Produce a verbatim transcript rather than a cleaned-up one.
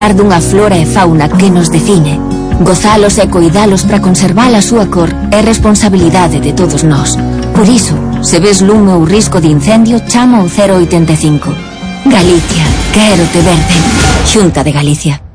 dunha flora e fauna que nos define. Gozalos e coidalos para conservar a súa cor é responsabilidade de todos nós. Por iso, se ves lume ou risco de incendio, chama ao cero oitenta e cinco. Galicia, quero te verde. Xunta de Galicia.